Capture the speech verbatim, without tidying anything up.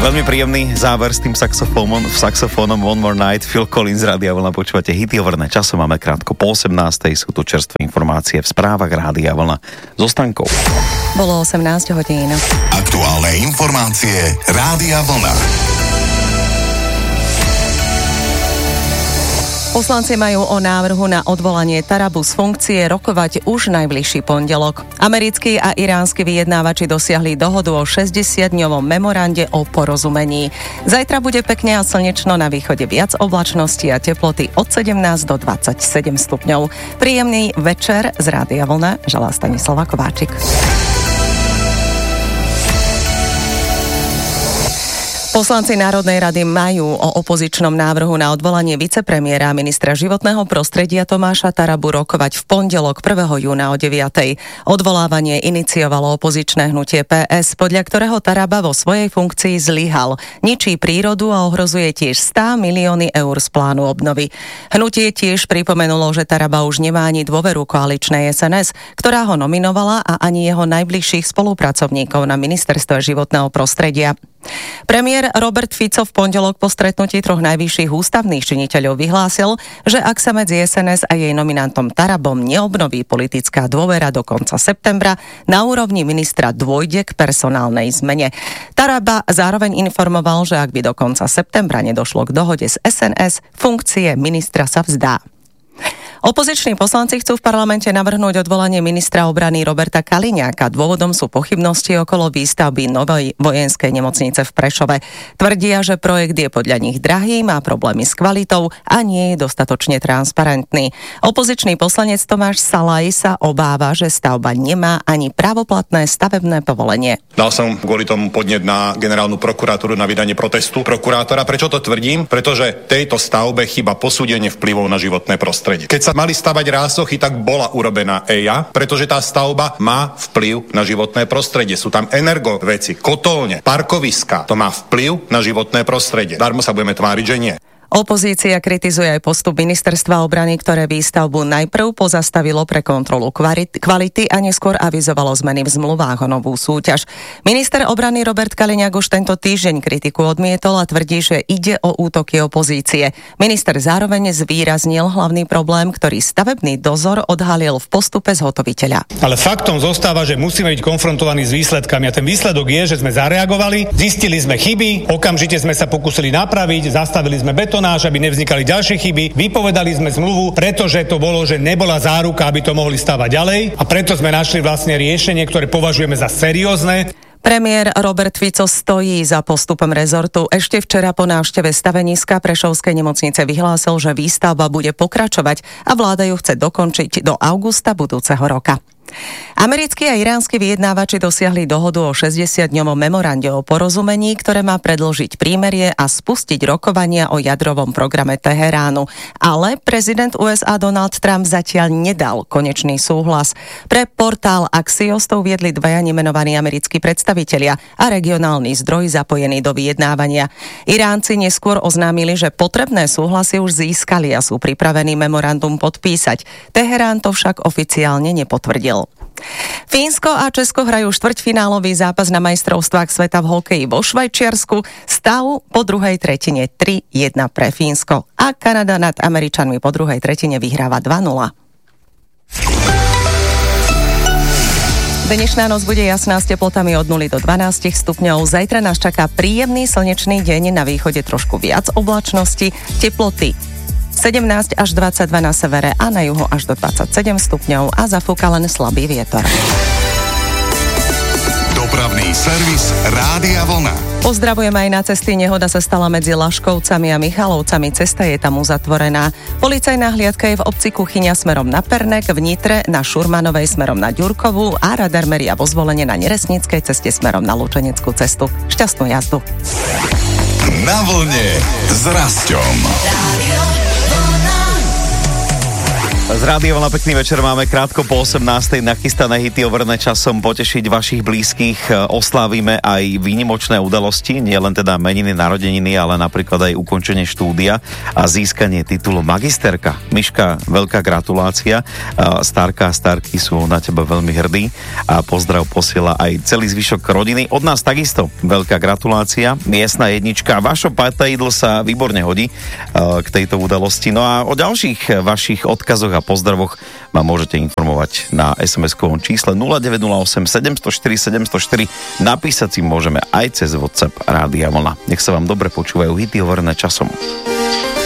Veľmi príjemný záver s tým saxofónom, saxofónom One More Night. Phil Collins, Rádia Vlna, počúvate hity overné časom. Máme krátko po osemnástej, sú tu čerstvé informácie v správach Rádia Vlna so Stankou. Bolo osemnásť hodín. Aktuálne informácie Rádia Vlna. Poslanci majú o návrhu na odvolanie Tarabu z funkcie rokovať už najbližší pondelok. Americkí a iránsky vyjednávači dosiahli dohodu o šesťdesiatdňovom memorande o porozumení. Zajtra bude pekne a slnečno, na východe viac oblačnosti a teploty od sedemnásť do dvadsaťsedem stupňov. Príjemný večer z Rádia Vlna želá Stanislava Kováčik. Poslanci Národnej rady majú o opozičnom návrhu na odvolanie vicepremiéra a ministra životného prostredia Tomáša Tarabu rokovať v pondelok prvého júna o deviatej. Odvolávanie iniciovalo opozičné hnutie pé es, podľa ktorého Taraba vo svojej funkcii zlyhal. Ničí prírodu a ohrozuje tiež sto milióny eur z plánu obnovy. Hnutie tiež pripomenulo, že Taraba už nemá ani dôveru koaličnej es en es, ktorá ho nominovala, a ani jeho najbližších spolupracovníkov na ministerstve životného prostredia. Premiér Robert Fico v pondelok po stretnutí troch najvyšších ústavných činiteľov vyhlásil, že ak sa medzi es en es a jej nominantom Tarabom neobnoví politická dôvera do konca septembra, na úrovni ministra dôjde k personálnej zmene. Taraba zároveň informoval, že ak by do konca septembra nedošlo k dohode s es en es, funkcie ministra sa vzdá. Opoziční poslanci chcú v parlamente navrhnúť odvolanie ministra obrany Roberta Kaliňáka. Dôvodom sú pochybnosti okolo výstavby novej vojenskej nemocnice v Prešove. Tvrdia, že projekt je podľa nich drahý, má problémy s kvalitou a nie je dostatočne transparentný. Opozičný poslanec Tomáš Salaj sa obáva, že stavba nemá ani právoplatné stavebné povolenie. Dal som kvôli tomu podnet na generálnu prokuratúru na vydanie protestu prokurátora. Prečo to tvrdím? Pretože tejto stavbe chýba posúdenie vplyvov na životné prostredie. Keď sa mali stavať rásochy, tak bola urobená é í á, pretože tá stavba má vplyv na životné prostredie. Sú tam energoveci, kotolne, parkoviská. To má vplyv na životné prostredie. Darmo sa budeme tváriť, že nie. Opozícia kritizuje aj postup ministerstva obrany, ktoré výstavbu najprv pozastavilo pre kontrolu kvality a neskôr avizovalo zmeny v zmluvách o novú súťaž. Minister obrany Robert Kaliňák už tento týždeň kritiku odmietol a tvrdí, že ide o útoky opozície. Minister zároveň zvýraznil hlavný problém, ktorý stavebný dozor odhalil v postupe zhotoviteľa. Ale faktom zostáva, že musíme byť konfrontovaní s výsledkami, a ten výsledok je, že sme zareagovali, zistili sme chyby, okamžite sme sa pokúsili napraviť, zastavili sme betón, aby nevznikali ďalšie chyby. Vypovedali sme zmluvu, pretože to bolo, že nebola záruka, aby to mohli stavať ďalej, a preto sme našli vlastne riešenie, ktoré považujeme za seriózne. Premiér Robert Fico stojí za postupom rezortu. Ešte včera po návšteve staveniska Prešovskej nemocnice vyhlásil, že výstavba bude pokračovať a vláda ju chce dokončiť do augusta budúceho roka. Americkí a iránsky vyjednávači dosiahli dohodu o šesťdesiatdňovom memorande o porozumení, ktoré má predĺžiť prímerie a spustiť rokovania o jadrovom programe Teheránu. Ale prezident ú es á Donald Trump zatiaľ nedal konečný súhlas. Pre portál Axios to uviedli dvaja nemenovaní americkí predstavitelia a regionálny zdroj zapojený do vyjednávania. Iránci neskôr oznámili, že potrebné súhlasy už získali a sú pripravení memorandum podpísať. Teherán to však oficiálne nepotvrdil. Fínsko a Česko hrajú štvrťfinálový zápas na majstrovstvách sveta v hokeji vo Švajčiarsku. Stav po druhej tretine tri jedna pre Fínsko a Kanada nad Američanmi po druhej tretine vyhráva dva nula. Dnešná noc bude jasná s teplotami od nuly do dvanásť stupňov. Zajtra nás čaká príjemný slnečný deň, na východe trošku viac oblačnosti, teploty sedemnásť až dvadsaťdva na severe a na juhu až do dvadsaťsedem stupňov a zafúka len slabý vietor. Dopravný servis Rádia Vlna. Pozdravujeme aj na cesty. Nehoda sa stala medzi Laškovcami a Michalovcami. Cesta je tam uzatvorená. Policajná hliadka je v obci Kuchyňa smerom na Pernek, v Nitre na Šurmanovej smerom na Ďurkovú a radar meria vo Zvolenie na Neresnickej ceste smerom na Lučeneckú cestu. Šťastnú jazdu. Na vlne s Rasťom. Z Rádia Vlna pekný večer, máme krátko po osemnástej nachystané hity overené časom potešiť vašich blízkych. Oslávime aj výnimočné udalosti, nie len teda meniny, narodeniny, ale napríklad aj ukončenie štúdia a získanie titulu magisterka. Miška, veľká gratulácia. Starka a starky sú na teba veľmi hrdí a pozdrav posiela aj celý zvyšok rodiny. Od nás takisto veľká gratulácia. Miestna jednička. Vašo pataidl sa výborne hodí k tejto udalosti. No a o ďalších vašich odkazoch a pozdravoch ma môžete informovať na es em eskovom čísle nula deväť nula osem sedem nula štyri sedem nula štyri. Napísať si môžeme aj cez WhatsApp Rádia Vlna. Nech sa vám dobre počúvajú hity overené časom.